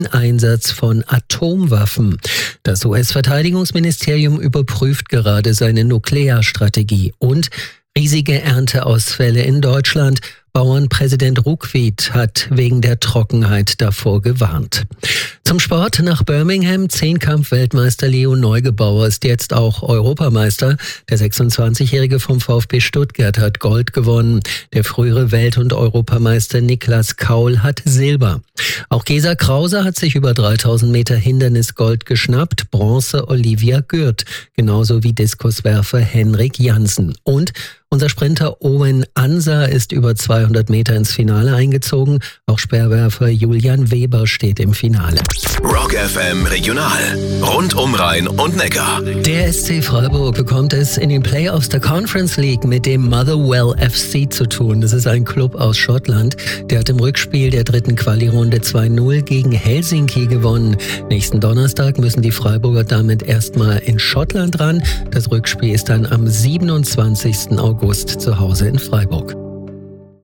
Einsatz von Atomwaffen. Das US-Verteidigungsministerium überprüft gerade seine Nuklearstrategie und riesige Ernteausfälle in Deutschland. Bauernpräsident Ruckwied hat wegen der Trockenheit davor gewarnt. Zum Sport nach Birmingham. Zehnkampf-Weltmeister Leo Neugebauer ist jetzt auch Europameister. Der 26-Jährige vom VfB Stuttgart hat Gold gewonnen. Der frühere Welt- und Europameister Niklas Kaul hat Silber. Auch Gesa Krause hat sich über 3000 Meter Hindernisgold geschnappt. Bronze Olivia Gürt, genauso wie Diskuswerfer Henrik Jansen. Und unser Sprinter Owen Ansa ist über 200 Meter ins Finale eingezogen. Auch Speerwerfer Julian Weber steht im Finale. Rock FM Regional. Rund um Rhein und Neckar. Der SC Freiburg bekommt es in den Playoffs der Conference League mit dem Motherwell FC zu tun. Das ist ein Club aus Schottland. Der hat im Rückspiel der dritten Quali-Runde 2-0 gegen Helsinki gewonnen. Nächsten Donnerstag müssen die Freiburger damit erstmal in Schottland ran. Das Rückspiel ist dann am 27. August zu Hause in Freiburg.